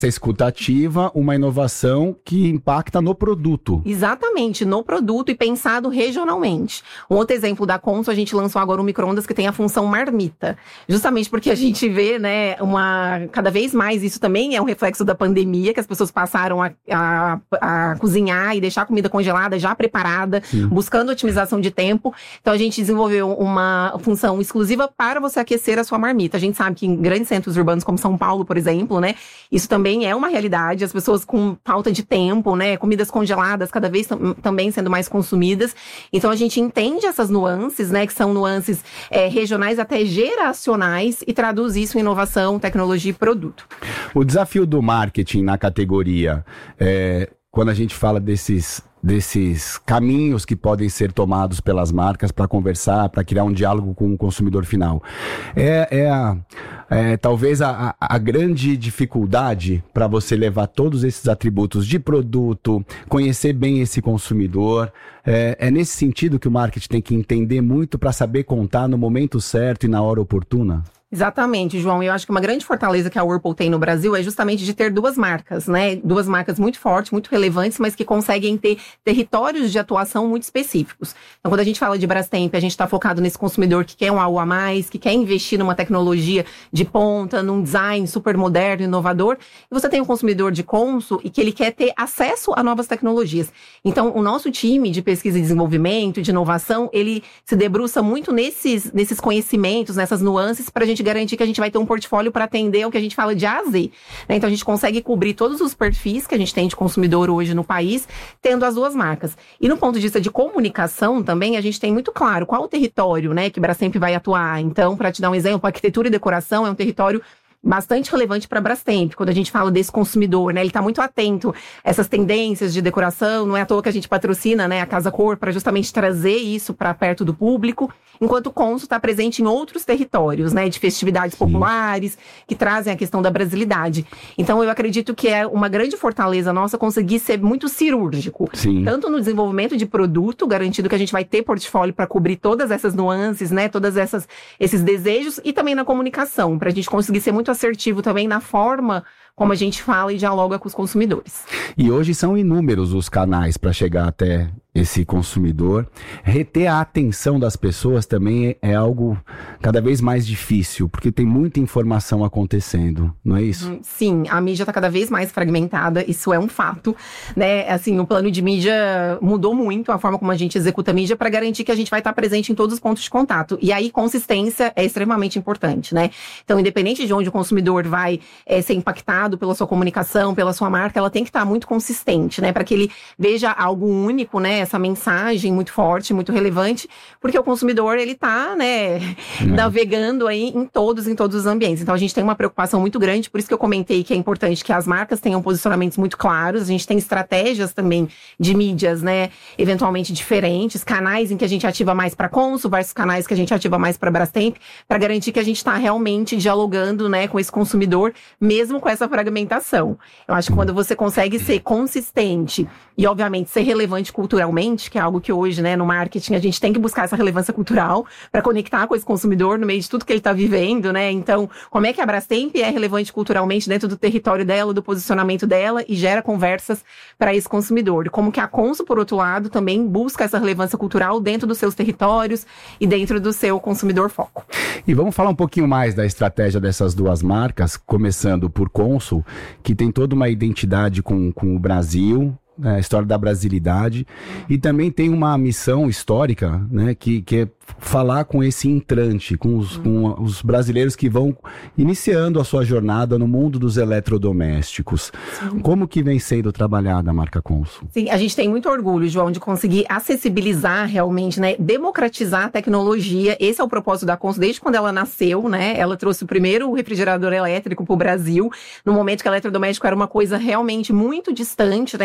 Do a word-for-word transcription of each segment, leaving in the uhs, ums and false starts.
escutativa, uma inovação que impacta no produto. Exatamente, no produto e pensado regionalmente. Um outro exemplo da Consul, a gente lançou agora um micro-ondas que tem a função marmita. Justamente porque a gente vê, né, uma, cada vez mais, isso também é um reflexo da pandemia, que as pessoas passaram a, a, a cozinhar e deixar a comida congelada, já preparada, Sim. buscando otimização de tempo. Então a gente desenvolveu uma função exclusiva para você aquecer a sua marmita. A gente sabe que em grandes centros urbanos como São Paulo, por exemplo, né, isso também é uma realidade, as pessoas com falta de tempo, né, comidas congeladas cada vez tam- também sendo mais consumidas. Então a gente entende essas nuances, né, que são nuances é, regionais até geracionais e traduz isso em inovação, tecnologia e produto. O desafio do marketing na categoria, é, quando a gente fala desses desses caminhos que podem ser tomados pelas marcas para conversar, para criar um diálogo com o consumidor final. É, é, a, é talvez a, a grande dificuldade para você levar todos esses atributos de produto, conhecer bem esse consumidor. É, é nesse sentido que o marketing tem que entender muito para saber contar no momento certo e na hora oportuna? Exatamente, João. Eu acho que uma grande fortaleza que a Whirlpool tem no Brasil é justamente de ter duas marcas, né? Duas marcas muito fortes, muito relevantes, mas que conseguem ter territórios de atuação muito específicos. Então, quando a gente fala de Brastemp, a gente está focado nesse consumidor que quer um algo a mais, que quer investir numa tecnologia de ponta, num design super moderno, inovador. E você tem um consumidor de Consul e que ele quer ter acesso a novas tecnologias. Então, o nosso time de pesquisa e desenvolvimento, de inovação, ele se debruça muito nesses, nesses conhecimentos, nessas nuances, para a gente garantir que a gente vai ter um portfólio para atender o que a gente fala de A a Z. Né? Então, a gente consegue cobrir todos os perfis que a gente tem de consumidor hoje no país, tendo as duas marcas. E no ponto de vista de comunicação também, a gente tem muito claro qual o território, né, que Brastemp vai atuar. Então, para te dar um exemplo, arquitetura e decoração é um território bastante relevante para a Brastemp, quando a gente fala desse consumidor, né? Ele está muito atento a essas tendências de decoração, não é à toa que a gente patrocina, né, a Casa Cor, para justamente trazer isso para perto do público, enquanto o Consul está presente em outros territórios, né, de festividades Sim. populares, que trazem a questão da brasilidade. Então, eu acredito que é uma grande fortaleza nossa conseguir ser muito cirúrgico, Sim. tanto no desenvolvimento de produto, garantindo que a gente vai ter portfólio para cobrir todas essas nuances, né, todas essas esses desejos, e também na comunicação, para a gente conseguir ser muito assertivo também na forma como a gente fala e dialoga com os consumidores. E hoje são inúmeros os canais para chegar até esse consumidor. Reter a atenção das pessoas também é algo cada vez mais difícil, porque tem muita informação acontecendo, não é isso? Sim, a mídia está cada vez mais fragmentada, isso é um fato, né? Assim, o plano de mídia mudou muito a forma como a gente executa a mídia para garantir que a gente vai estar presente em todos os pontos de contato. E aí, consistência é extremamente importante, né? Então, independente de onde o consumidor vai é, ser impactado pela sua comunicação, pela sua marca, ela tem que estar muito consistente, né? Para que ele veja algo único, né? Essa mensagem muito forte, muito relevante, porque o consumidor, ele tá, né, é. navegando aí em todos, em todos os ambientes. Então, a gente tem uma preocupação muito grande, por isso que eu comentei que é importante que as marcas tenham posicionamentos muito claros, a gente tem estratégias também de mídias, né, eventualmente diferentes, canais em que a gente ativa mais para Consul versus canais que a gente ativa mais para Brastemp, para garantir que a gente está realmente dialogando, né, com esse consumidor, mesmo com essa fragmentação. Eu acho que quando você consegue ser consistente e, obviamente, ser relevante culturalmente, que é algo que hoje, né, no marketing, a gente tem que buscar essa relevância cultural para conectar com esse consumidor no meio de tudo que ele está vivendo, né? Então, como é que a Brastemp é relevante culturalmente dentro do território dela, do posicionamento dela e gera conversas para esse consumidor? Como que a Consul, por outro lado, também busca essa relevância cultural dentro dos seus territórios e dentro do seu consumidor foco. E vamos falar um pouquinho mais da estratégia dessas duas marcas, começando por Consul, que tem toda uma identidade com, com o Brasil, a história da brasilidade, e também tem uma missão histórica, né, que, que é falar com esse entrante, com os, com os brasileiros que vão iniciando a sua jornada no mundo dos eletrodomésticos. Sim. Como que vem sendo trabalhada a marca Consul? Sim, a gente tem muito orgulho, João, de conseguir acessibilizar realmente, né, democratizar a tecnologia. Esse é o propósito da Consul desde quando ela nasceu, né? Ela trouxe o primeiro refrigerador elétrico para o Brasil, no momento que o eletrodoméstico era uma coisa realmente muito distante, né, de grande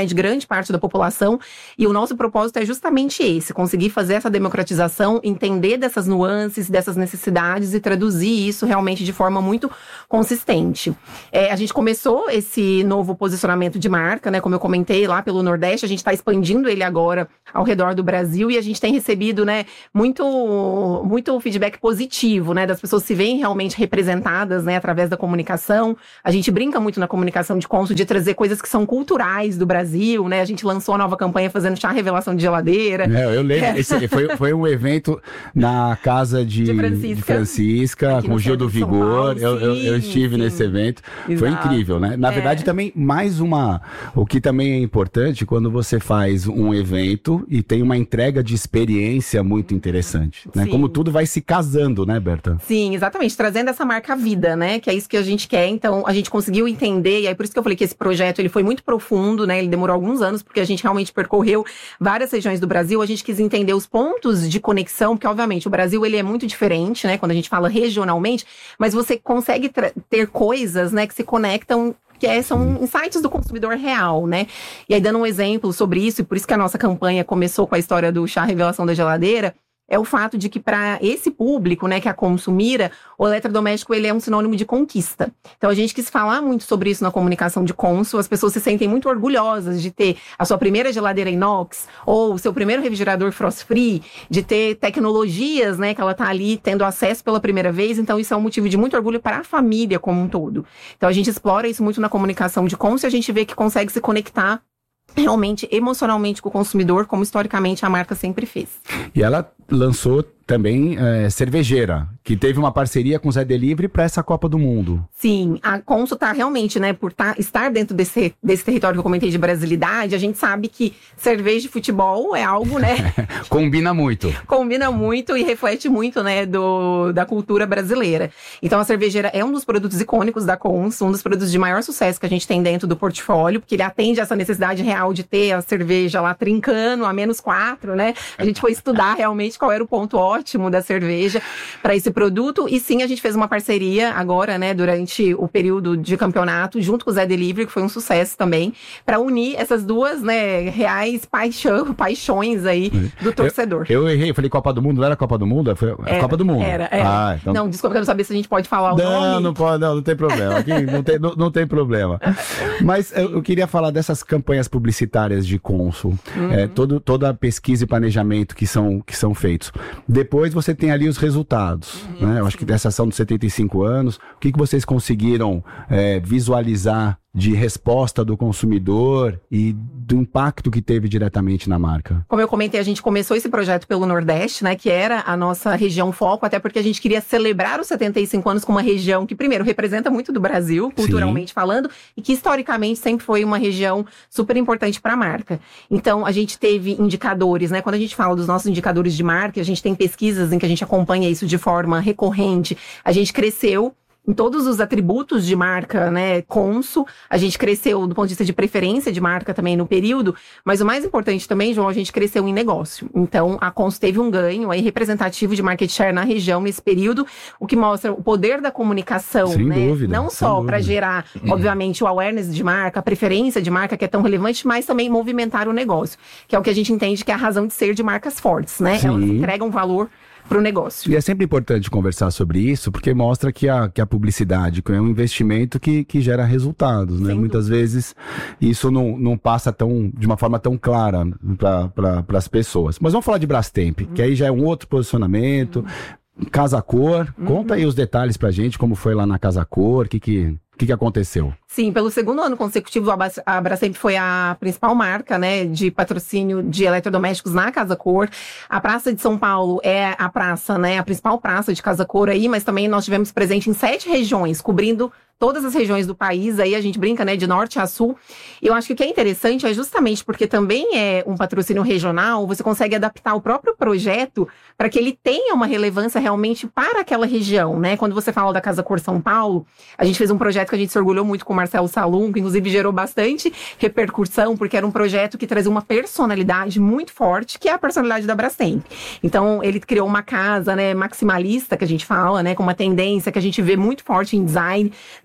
grande parte da população. E o nosso propósito é justamente esse, conseguir fazer essa democratização, entender dessas nuances, dessas necessidades e traduzir isso realmente de forma muito consistente. É, a gente começou esse novo posicionamento de marca, né, como eu comentei, lá pelo Nordeste, a gente está expandindo ele agora ao redor do Brasil e a gente tem recebido, né, muito, muito feedback positivo, né, das pessoas se veem realmente representadas, né, através da comunicação. A gente brinca muito na comunicação de Consul de trazer coisas que são culturais do Brasil, né, a gente lançou a nova campanha fazendo chá revelação de geladeira. É, eu lembro, é. Esse foi, foi um evento na casa de, de Francisca, de Francisca com o Gil do Vigor, Paulo, eu, sim, eu, eu estive sim. nesse evento, Exato. Foi incrível, né? Na é. verdade também, mais uma, o que também é importante, quando você faz um evento e tem uma entrega de experiência muito interessante, né? Sim. Como tudo vai se casando, né, Berta? Sim, exatamente, trazendo essa marca à vida, né? Que é isso que a gente quer, então a gente conseguiu entender, e aí por isso que eu falei que esse projeto ele foi muito profundo, né? Ele demorou alguns anos, porque a gente realmente percorreu várias regiões do Brasil, a gente quis entender os pontos de conexão, porque obviamente o Brasil ele é muito diferente, né? Quando a gente fala regionalmente, mas você consegue ter coisas, né, que se conectam, que é, são insights do consumidor real, né? E aí, dando um exemplo sobre isso, e por isso que a nossa campanha começou com a história do chá revelação da geladeira, é o fato de que para esse público, né, que é a consumira, o eletrodoméstico ele é um sinônimo de conquista. Então a gente quis falar muito sobre isso na comunicação de Consul, as pessoas se sentem muito orgulhosas de ter a sua primeira geladeira inox, ou o seu primeiro refrigerador frost-free, de ter tecnologias, né, que ela está ali tendo acesso pela primeira vez, então isso é um motivo de muito orgulho para a família como um todo. Então a gente explora isso muito na comunicação de Consul e a gente vê que consegue se conectar realmente emocionalmente com o consumidor, como historicamente a marca sempre fez. E ela lançou também é, cervejeira, que teve uma parceria com o Zé Delivery para essa Copa do Mundo. Sim, a Consul está realmente, né, por tá, estar dentro desse, desse território que eu comentei de brasilidade, a gente sabe que cerveja e futebol é algo, né... Combina muito. Combina muito e reflete muito, né, do, da cultura brasileira. Então a cervejeira é um dos produtos icônicos da Consul, um dos produtos de maior sucesso que a gente tem dentro do portfólio, porque ele atende essa necessidade real de ter a cerveja lá trincando a menos quatro, né? A gente foi estudar realmente qual era o ponto ótimo ótimo da cerveja para esse produto, e sim, a gente fez uma parceria agora, né, durante o período de campeonato, junto com o Zé Delivery, que foi um sucesso também, para unir essas duas, né, reais paixão, paixões aí do torcedor. Eu, eu errei, eu falei Copa do Mundo, não era Copa do Mundo? Foi era, Copa do Mundo. Era, era. Ah, então... Não, desculpa, eu não sabia se a gente pode falar o não, nome. Não, não pode, não, não tem problema, aqui não tem, não, não tem problema. Mas eu, eu queria falar dessas campanhas publicitárias de Consul, uhum. é, todo, toda a pesquisa e planejamento que são, que são feitos. Depois você tem ali os resultados, uhum, né? Eu acho que dessa ação dos setenta e cinco anos, o que, que vocês conseguiram é, visualizar de resposta do consumidor e do impacto que teve diretamente na marca? Como eu comentei, a gente começou esse projeto pelo Nordeste, né, que era a nossa região foco, até porque a gente queria celebrar os setenta e cinco anos com uma região que, primeiro, representa muito do Brasil, culturalmente Sim. falando, e que historicamente sempre foi uma região super importante para a marca. Então, a gente teve indicadores, né, quando a gente fala dos nossos indicadores de marca, a gente tem pesquisas em que a gente acompanha isso de forma recorrente, a gente cresceu em todos os atributos de marca, né, Consul, a gente cresceu do ponto de vista de preferência de marca também no período, mas o mais importante também, João, a gente cresceu em negócio. Então, a Consul teve um ganho aí representativo de market share na região nesse período, o que mostra o poder da comunicação, sem né? Dúvida, não só para gerar, obviamente, o awareness de marca, a preferência de marca que é tão relevante, mas também movimentar o negócio, que é o que a gente entende que é a razão de ser de marcas fortes, né? Sim. Elas entregam valor para o negócio. E é sempre importante conversar sobre isso, porque mostra que a, que a publicidade é um investimento que, que gera resultados, né? Muitas vezes isso não, não passa tão, de uma forma tão clara para pra, as pessoas. Mas vamos falar de Brastemp, uhum. que aí já é um outro posicionamento. Uhum. Casa Cor, uhum. conta aí os detalhes pra gente, como foi lá na Casa Cor, o que que... O que, que aconteceu? Sim, pelo segundo ano consecutivo, a Brastemp foi a principal marca, né, de patrocínio de eletrodomésticos na Casa Cor. A Praça de São Paulo é a praça, né, a principal praça de Casa Cor aí, mas também nós tivemos presente em sete regiões, cobrindo todas as regiões do país, aí a gente brinca, né, de norte a sul. E eu acho que o que é interessante é justamente porque também é um patrocínio regional, você consegue adaptar o próprio projeto para que ele tenha uma relevância realmente para aquela região, né? Quando você fala da Casa Cor São Paulo, a gente fez um projeto que a gente se orgulhou muito com o Marcelo Salum, que inclusive gerou bastante repercussão, porque era um projeto que trazia uma personalidade muito forte, que é a personalidade da Brastemp. Então, ele criou uma casa, né, maximalista, que a gente fala, né, com uma tendência que a gente vê muito forte em design,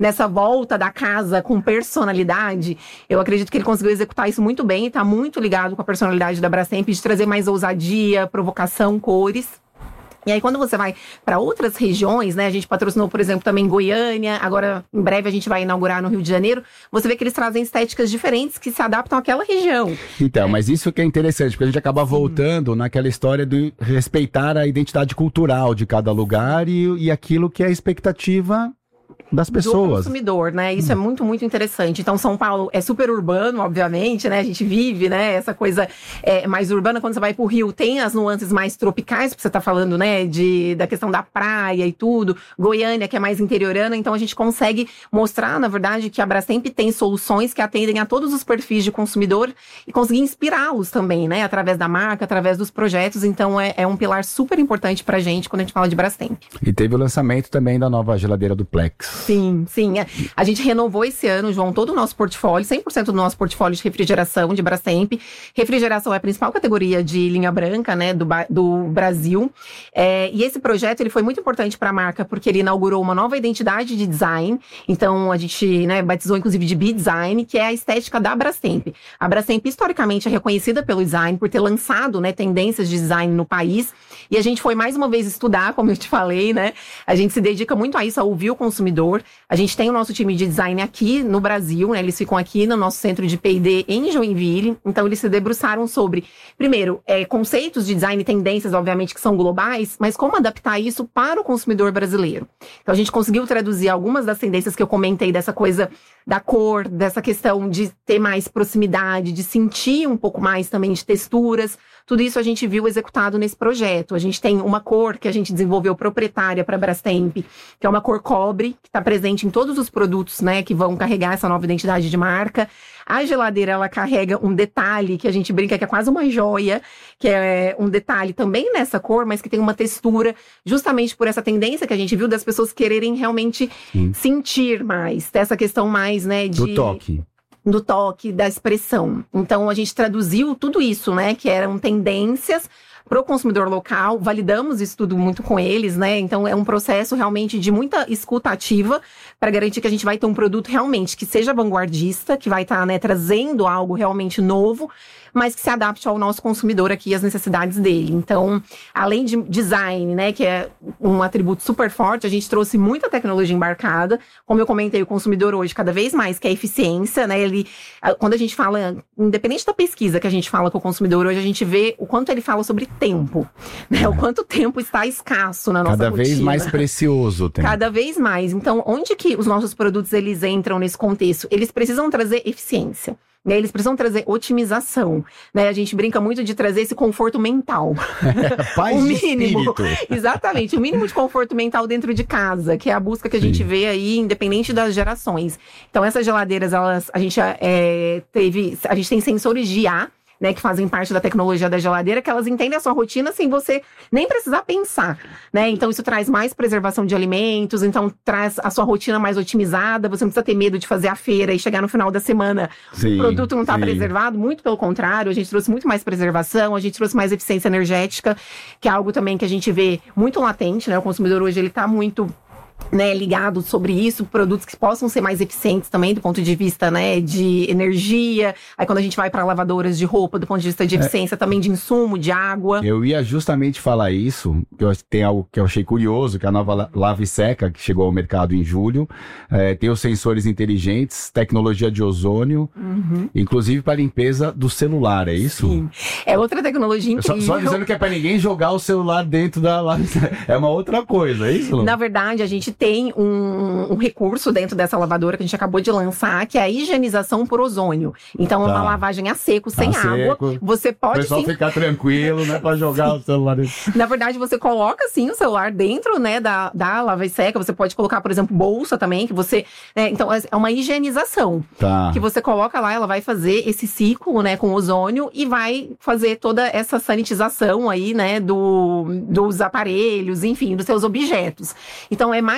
nessa volta da casa com personalidade, eu acredito que ele conseguiu executar isso muito bem e está muito ligado com a personalidade da Brastemp, de trazer mais ousadia, provocação, cores. E aí, quando você vai para outras regiões, né? A gente patrocinou, por exemplo, também Goiânia. Agora, em breve, a gente vai inaugurar no Rio de Janeiro. Você vê que eles trazem estéticas diferentes que se adaptam àquela região. Então, é. mas isso que é interessante, porque a gente acaba Sim. voltando naquela história de respeitar a identidade cultural de cada lugar e, e aquilo que é a expectativa das pessoas. Do consumidor, né? Isso hum. é muito, muito interessante. Então, São Paulo é super urbano, obviamente, né? A gente vive, né? Essa coisa é, mais urbana. Quando você vai pro Rio, tem as nuances mais tropicais, porque você tá falando, né? De, da questão da praia e tudo. Goiânia, que é mais interiorana. Então, a gente consegue mostrar, na verdade, que a Brastemp tem soluções que atendem a todos os perfis de consumidor e conseguir inspirá-los também, né? Através da marca, através dos projetos. Então, é, é um pilar super importante pra gente quando a gente fala de Brastemp. E teve o lançamento também da nova geladeira Duplex. Sim, sim. A gente renovou esse ano, João, todo o nosso portfólio, cem por cento do nosso portfólio de refrigeração de Brastemp. Refrigeração é a principal categoria de linha branca, né, do, do Brasil. É, e esse projeto, ele foi muito importante para a marca, porque ele inaugurou uma nova identidade de design. Então, a gente, né, batizou, inclusive, de B-Design, que é a estética da Brastemp. A Brastemp, historicamente, é reconhecida pelo design, por ter lançado, né, tendências de design no país. E a gente foi, mais uma vez, estudar, como eu te falei, né? A gente se dedica muito a isso, a ouvir o consumidor. A gente tem o nosso time de design aqui no Brasil, né? Eles ficam aqui no nosso centro de P e D em Joinville. Então, eles se debruçaram sobre, primeiro, é, conceitos de design e tendências, obviamente, que são globais, mas como adaptar isso para o consumidor brasileiro. Então, a gente conseguiu traduzir algumas das tendências que eu comentei, dessa coisa da cor, dessa questão de ter mais proximidade, de sentir um pouco mais também de texturas. Tudo isso a gente viu executado nesse projeto. A gente tem uma cor que a gente desenvolveu proprietária para a Brastemp, que é uma cor cobre, que está presente em todos os produtos, né, que vão carregar essa nova identidade de marca. A geladeira, ela carrega um detalhe que a gente brinca que é quase uma joia, que é um detalhe também nessa cor, mas que tem uma textura, justamente por essa tendência que a gente viu das pessoas quererem realmente Sim. sentir mais, dessa questão mais, né, de... Do toque. do toque, da expressão. Então, a gente traduziu tudo isso, né, que eram tendências para o consumidor local, validamos isso tudo muito com eles, né, então é um processo realmente de muita escuta ativa para garantir que a gente vai ter um produto realmente que seja vanguardista, que vai estar, tá, né, trazendo algo realmente novo, mas que se adapte ao nosso consumidor aqui, às necessidades dele. Então, além de design, né, que é um atributo super forte, a gente trouxe muita tecnologia embarcada. Como eu comentei, o consumidor hoje, cada vez mais, quer eficiência, né, ele, quando a gente fala, independente da pesquisa que a gente fala com o consumidor hoje, a gente vê o quanto ele fala sobre tempo, né, o quanto tempo está escasso na nossa cada rotina. Vez mais precioso o tempo. Cada vez mais. Então, onde que os nossos produtos, eles entram nesse contexto? Eles precisam trazer eficiência. Né, eles precisam trazer otimização, né? A gente brinca muito de trazer esse conforto mental. Paz o de mínimo, espírito. Exatamente, o mínimo de conforto mental dentro de casa, que é a busca que a Sim. gente vê aí, independente das gerações. Então, essas geladeiras, elas, a gente é, teve, a gente tem sensores de I A, né, que fazem parte da tecnologia da geladeira, que elas entendem a sua rotina sem você nem precisar pensar, né? Então, isso traz mais preservação de alimentos, então traz a sua rotina mais otimizada, você não precisa ter medo de fazer a feira e chegar no final da semana, sim, o produto não está preservado, muito pelo contrário, a gente trouxe muito mais preservação, a gente trouxe mais eficiência energética, que é algo também que a gente vê muito latente, né? O consumidor hoje, ele está muito... né, ligado sobre isso, produtos que possam ser mais eficientes também do ponto de vista, né, de energia. Aí quando a gente vai para lavadoras de roupa, do ponto de vista de eficiência, é. também de insumo, de água. Eu ia justamente falar isso, que eu, tem algo que eu achei curioso, que é a nova Lava e Seca, que chegou ao mercado em julho, é, tem os sensores inteligentes, tecnologia de ozônio, uhum. inclusive para limpeza do celular, é isso? Sim, é outra tecnologia incrível. Só, só avisando que é para ninguém jogar o celular dentro da Lava e Seca, é uma outra coisa, é isso? Na verdade, a gente tem um, um recurso dentro dessa lavadora que a gente acabou de lançar, que é a higienização por ozônio. Então, tá. é uma lavagem a seco, sem a água. Seco. Você pode, o pessoal sim... ficar tranquilo, né, para jogar o celular dentro. Na verdade, você coloca, sim, o celular dentro, né, da, da lava e seca. Você pode colocar, por exemplo, bolsa também, que você... Né, então, é uma higienização. Tá. Que você coloca lá, ela vai fazer esse ciclo, né, com ozônio e vai fazer toda essa sanitização aí, né, do, dos aparelhos, enfim, dos seus objetos. Então, é mais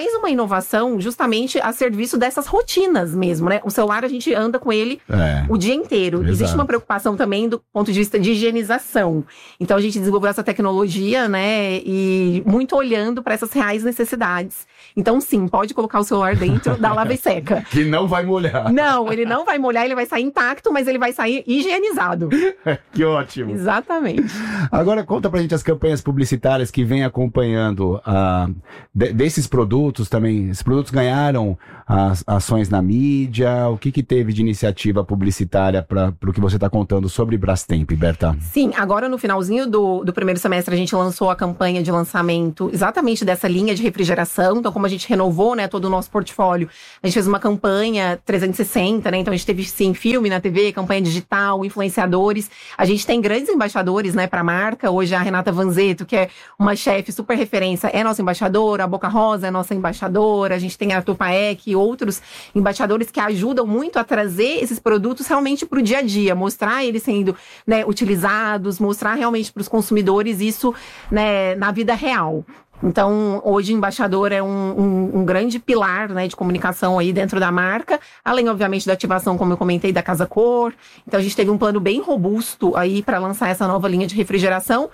mais uma inovação justamente a serviço dessas rotinas mesmo, né? O celular a gente anda com ele é, o dia inteiro. Exato. Existe uma preocupação também do ponto de vista de higienização. Então a gente desenvolveu essa tecnologia, né? E muito olhando para essas reais necessidades. Então sim, pode colocar o celular dentro da lava e seca. Que não vai molhar. Não, ele não vai molhar, ele vai sair intacto, mas ele vai sair higienizado. Que ótimo. Exatamente. Agora conta pra gente as campanhas publicitárias que vem acompanhando uh, de, desses produtos também. Esses produtos ganharam as ações na mídia. O que que teve de iniciativa publicitária para o que você está contando sobre Brastemp, Berta? Sim, agora no finalzinho do, do primeiro semestre a gente lançou a campanha de lançamento exatamente dessa linha de refrigeração. Então, como a gente renovou, né, todo o nosso portfólio, a gente fez uma campanha trezentos e sessenta, né? Então a gente teve sim filme na T V, campanha digital, influenciadores. A gente tem grandes embaixadores, né, para a marca. Hoje a Renata Vanzetto, que é uma chefe super referência, é nossa embaixadora. A Boca Rosa é nossa embaixadora. A gente tem a Arthur Paek e outros embaixadores que ajudam muito a trazer esses produtos realmente para o dia a dia, mostrar eles sendo, né, utilizados, mostrar realmente para os consumidores isso, né, na vida real. Então, hoje, o embaixador é um, um, um grande pilar, né, de comunicação aí dentro da marca, além, obviamente, da ativação, como eu comentei, da Casa Cor. Então, a gente teve um plano bem robusto aí para lançar essa nova linha de refrigeração.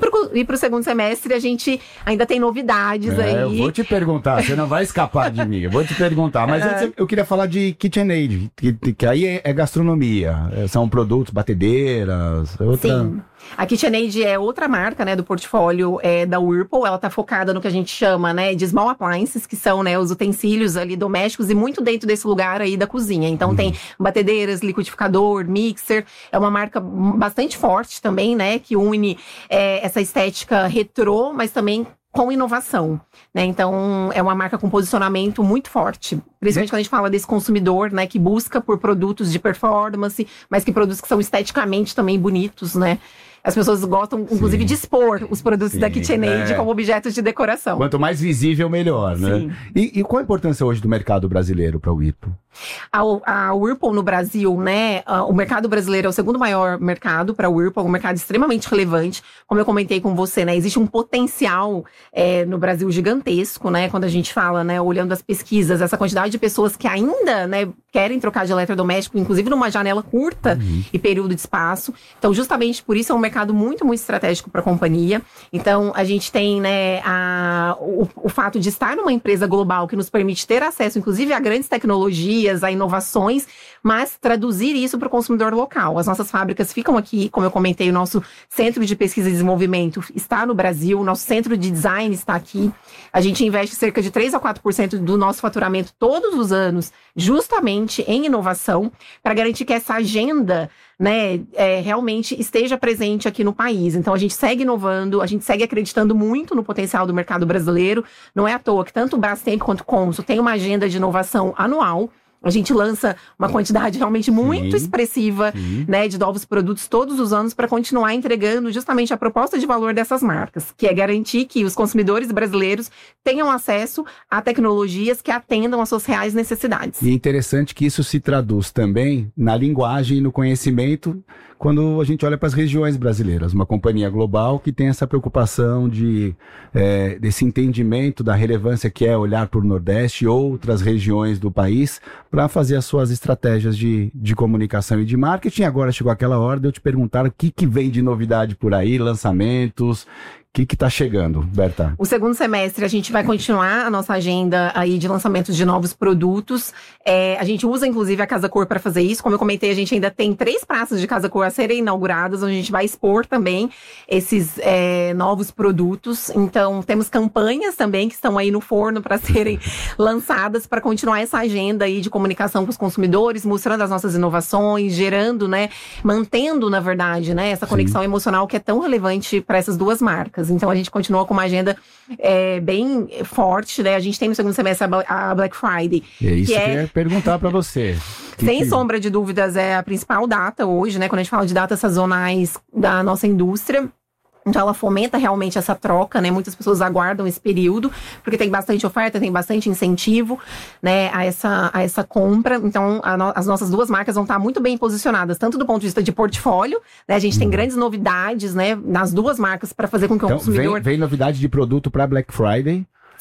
E para o segundo semestre, a gente ainda tem novidades é, aí. Eu vou te perguntar, você não vai escapar de mim, eu vou te perguntar. Mas antes, eu queria falar de KitchenAid, que, que aí é, é gastronomia, são produtos, batedeiras, outra... Sim. A KitchenAid é outra marca, né, do portfólio é, da Whirlpool. Ela está focada no que a gente chama, né, de small appliances, que são, né, os utensílios ali domésticos e muito dentro desse lugar aí da cozinha. Então uhum. tem batedeiras, liquidificador, mixer. É uma marca bastante forte também, né, que une é, essa estética retrô, mas também com inovação, né? Então, é uma marca com posicionamento muito forte. Principalmente quando a gente fala desse consumidor, né? Que busca por produtos de performance, mas que produtos que são esteticamente também bonitos, né? As pessoas gostam, inclusive, Sim. de expor os produtos Sim. da KitchenAid é. como objetos de decoração. Quanto mais visível, melhor, né? E, e qual a importância hoje do mercado brasileiro para o Whirlpool? A, a Whirlpool no Brasil, né? A, o mercado brasileiro é o segundo maior mercado para a Whirlpool, um mercado extremamente relevante. Como eu comentei com você, né? Existe um potencial é, no Brasil gigantesco, né? Quando a gente fala, né? Olhando as pesquisas, essa quantidade de pessoas que ainda, né? Querem trocar de eletrodoméstico, inclusive numa janela curta uhum. e período de espaço. Então, justamente por isso é um mercado muito, muito estratégico para a companhia. Então, a gente tem, né, a, o, o fato de estar numa empresa global que nos permite ter acesso, inclusive, a grandes tecnologias, a inovações, mas traduzir isso para o consumidor local. As nossas fábricas ficam aqui, como eu comentei, o nosso centro de pesquisa e desenvolvimento está no Brasil, o nosso centro de design está aqui. A gente investe cerca de três a quatro por cento do nosso faturamento todos os anos, justamente em inovação, para garantir que essa agenda, né, é, realmente esteja presente aqui no país. Então, a gente segue inovando, a gente segue acreditando muito no potencial do mercado brasileiro. Não é à toa que tanto o Brastemp quanto o Consul tem uma agenda de inovação anual. A gente lança uma quantidade realmente muito sim, expressiva sim. né, de novos produtos todos os anos para continuar entregando justamente a proposta de valor dessas marcas, que é garantir que os consumidores brasileiros tenham acesso a tecnologias que atendam às suas reais necessidades. E é interessante que isso se traduz também na linguagem e no conhecimento quando a gente olha para as regiões brasileiras. Uma companhia global que tem essa preocupação de, é, desse entendimento da relevância que é olhar para o Nordeste e outras regiões do país para fazer as suas estratégias de, de comunicação e de marketing. Agora chegou aquela hora de eu te perguntar o que, que vem de novidade por aí, lançamentos. O que que tá chegando, Berta? O segundo semestre a gente vai continuar a nossa agenda aí de lançamentos de novos produtos. É, a gente usa, inclusive, a Casa Cor para fazer isso. Como eu comentei, a gente ainda tem três praças de Casa Cor a serem inauguradas, onde a gente vai expor também esses é, novos produtos. Então, temos campanhas também que estão aí no forno para serem lançadas, para continuar essa agenda aí de comunicação com os consumidores, mostrando as nossas inovações, gerando, né, mantendo, na verdade, né, essa conexão Sim. emocional que é tão relevante para essas duas marcas. Então, a gente continua com uma agenda é, bem forte, né? A gente tem no segundo semestre a Black Friday. É isso que, que é... eu ia perguntar para você. Sem que... sombra de dúvidas, é a principal data hoje, né? Quando a gente fala de datas sazonais da nossa indústria. Então, ela fomenta realmente essa troca, né? Muitas pessoas aguardam esse período, porque tem bastante oferta, tem bastante incentivo, né? A essa, a essa compra. Então, a no, as nossas duas marcas vão estar muito bem posicionadas, tanto do ponto de vista de portfólio, né? A gente hum. tem grandes novidades, né? Nas duas marcas, para fazer com que o então, consumidor... Vem, vem novidade de produto para Black Friday?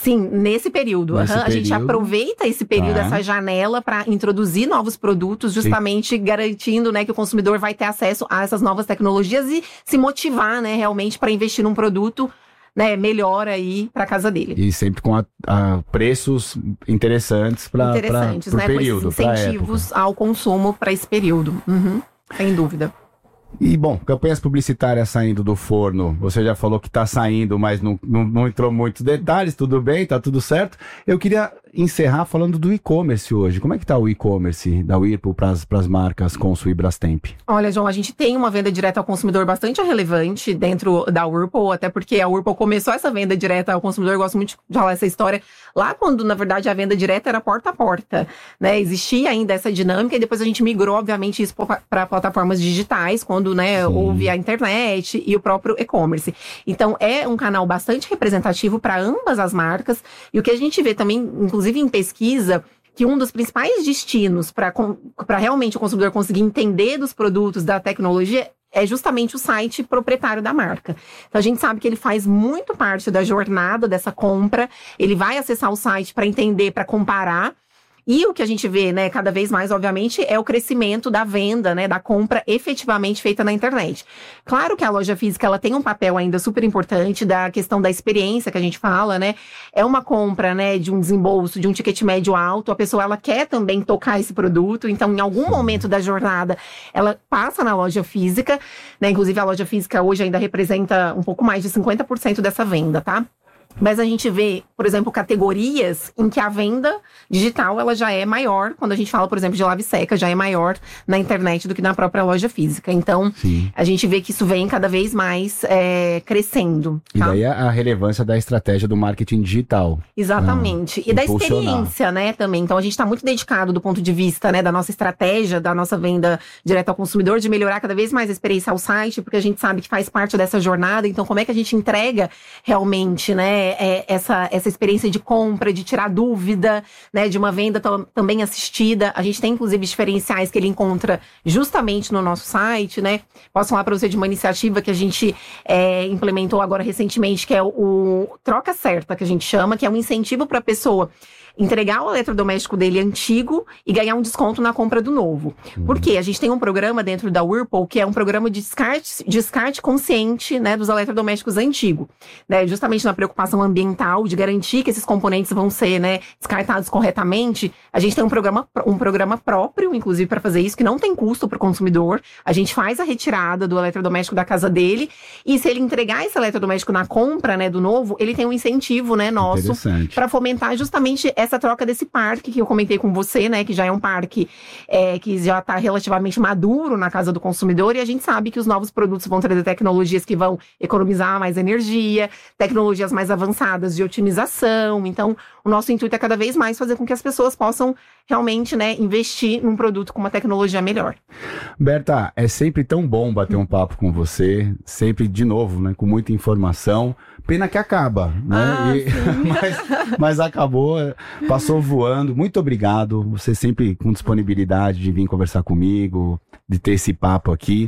Sim, nesse período. Nesse uhum. período. A gente aproveita esse período, Tá. essa janela, para introduzir novos produtos, justamente Sim. garantindo, né, que o consumidor vai ter acesso a essas novas tecnologias e se motivar, né, realmente para investir num produto, né, melhor aí para casa dele. E sempre com a, a preços interessantes para Interessantes, pra, né, período, com esses incentivos ao consumo para esse período. Uhum. Sem dúvida. E, bom, campanhas publicitárias saindo do forno, você já falou que está saindo, mas não, não, não entrou muitos detalhes, tudo bem, tá tudo certo. Eu queria encerrar falando do e-commerce hoje. Como é que tá o e-commerce da Whirlpool para as marcas Consul e Brastemp? Olha, João, a gente tem uma venda direta ao consumidor bastante relevante dentro da Whirlpool, até porque a Whirlpool começou essa venda direta ao consumidor, eu gosto muito de falar essa história, lá quando, na verdade, a venda direta era porta a porta, né? Existia ainda essa dinâmica e depois a gente migrou, obviamente, isso para plataformas digitais, quando, né, houve a internet e o próprio e-commerce. Então, é um canal bastante representativo para ambas as marcas. E o que a gente vê também, inclusive em pesquisa, que um dos principais destinos para realmente o consumidor conseguir entender dos produtos, da tecnologia, é justamente o site proprietário da marca. Então, a gente sabe que ele faz muito parte da jornada dessa compra. Ele vai acessar o site para entender, para comparar. E o que a gente vê, né, cada vez mais, obviamente, é o crescimento da venda, né, da compra efetivamente feita na internet. Claro que a loja física, ela tem um papel ainda super importante da questão da experiência que a gente fala, né, é uma compra, né, de um desembolso, de um ticket médio alto, a pessoa, ela quer também tocar esse produto, então, em algum momento da jornada, ela passa na loja física, né, inclusive a loja física hoje ainda representa um pouco mais de cinquenta por cento dessa venda, tá? Mas a gente vê, por exemplo, categorias em que a venda digital ela já é maior, quando a gente fala, por exemplo, de lave seca, já é maior na internet do que na própria loja física. Então, Sim. a gente vê que isso vem cada vez mais é, crescendo. E tá? daí a relevância da estratégia do marketing digital. Exatamente. Ah, e da experiência, né, também. Então, a gente está muito dedicado do ponto de vista, né, da nossa estratégia, da nossa venda direta ao consumidor, de melhorar cada vez mais a experiência ao site, porque a gente sabe que faz parte dessa jornada. Então, como é que a gente entrega realmente, né, É, essa, essa experiência de compra, de tirar dúvida, né, de uma venda t- também assistida. A gente tem, inclusive, diferenciais que ele encontra justamente no nosso site, né? Posso falar para você de uma iniciativa que a gente é, implementou agora recentemente, que é o, o Troca Certa, que a gente chama, que é um incentivo para a pessoa entregar o eletrodoméstico dele antigo e ganhar um desconto na compra do novo. Uhum. Por quê? A gente tem um programa dentro da Whirlpool que é um programa de descarte, descarte consciente, né, dos eletrodomésticos antigos, né, justamente na preocupação ambiental, de garantir que esses componentes vão ser, né, descartados corretamente. A gente tem um programa, um programa próprio, inclusive, para fazer isso, que não tem custo para o consumidor. A gente faz a retirada do eletrodoméstico da casa dele e se ele entregar esse eletrodoméstico na compra, né, do novo, ele tem um incentivo, né, nosso para fomentar justamente essa troca desse parque que eu comentei com você, né, que já é um parque é, que já está relativamente maduro na casa do consumidor, e a gente sabe que os novos produtos vão trazer tecnologias que vão economizar mais energia, tecnologias mais avançadas de otimização. Então, o nosso intuito é cada vez mais fazer com que as pessoas possam realmente, né, investir num produto com uma tecnologia melhor. Berta, é sempre tão bom bater um papo com você, sempre, de novo, né, com muita informação. Pena que acaba, né? Ah, e, mas, mas acabou, passou voando. Muito obrigado. Você sempre com disponibilidade de vir conversar comigo, de ter esse papo aqui.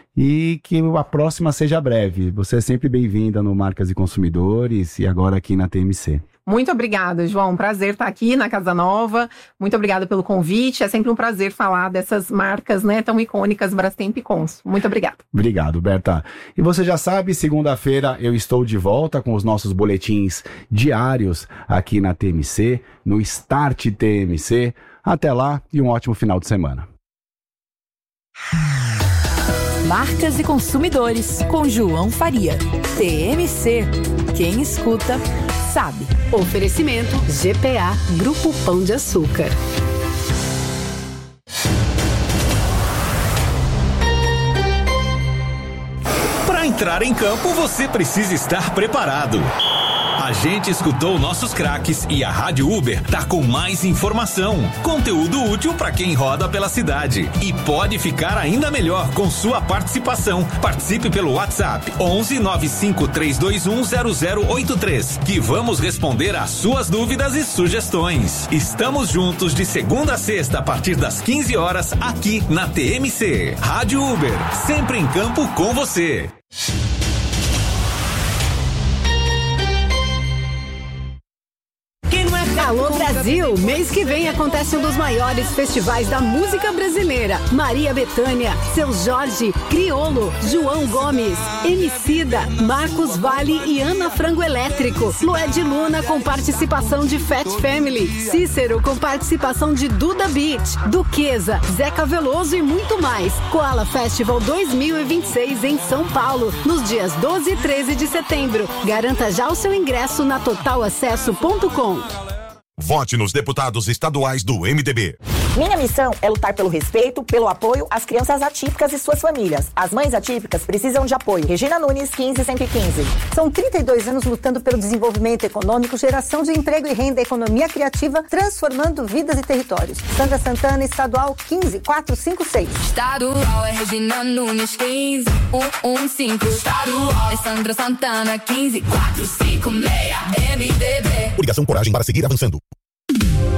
E que a próxima seja breve. Você é sempre bem-vinda no Marcas e Consumidores e agora aqui na T M C. Muito obrigada, João. Um prazer estar aqui na Casa Nova. Muito obrigada pelo convite. É sempre um prazer falar dessas marcas, né, tão icônicas, Brastemp e Consul. Muito obrigada. Obrigado, Berta. E você já sabe, segunda-feira eu estou de volta com os nossos boletins diários aqui na T M C, no Start T M C. Até lá e um ótimo final de semana. Marcas e Consumidores, com João Faria. T M C. Quem escuta, sabe. Oferecimento G P A, Grupo Pão de Açúcar. Para entrar em campo, você precisa estar preparado. A gente escutou nossos craques e a Rádio Uber tá com mais informação, conteúdo útil para quem roda pela cidade. E pode ficar ainda melhor com sua participação. Participe pelo WhatsApp onze nove cinco três dois um zero zero oito três, que vamos responder às suas dúvidas e sugestões. Estamos juntos de segunda a sexta a partir das quinze horas aqui na T M C. Rádio Uber, sempre em campo com você. Brasil, mês que vem acontece um dos maiores festivais da música brasileira. Maria Bethânia, Seu Jorge, Criolo, João Gomes, Emicida, Marcos Vale e Ana Frango Elétrico. Lued Luna com participação de Fat Family. Cícero com participação de Duda Beat, Duquesa, Zeca Veloso e muito mais. Koala Festival dois mil e vinte e seis em São Paulo, nos dias doze e treze de setembro. Garanta já o seu ingresso na total acesso ponto com. Vote nos deputados estaduais do M D B. Minha missão é lutar pelo respeito, pelo apoio às crianças atípicas e suas famílias. As mães atípicas precisam de apoio. Regina Nunes, quinze cento e quinze. São trinta e dois anos lutando pelo desenvolvimento econômico, geração de emprego e renda, economia criativa, transformando vidas e territórios. Sandra Santana, estadual quinze quatrocentos e cinquenta e seis. Estadual é Regina Nunes, quinze cento e quinze. Estadual é Sandra Santana, quinze quatrocentos e cinquenta e seis. M D B. Obrigação Coragem para seguir avançando.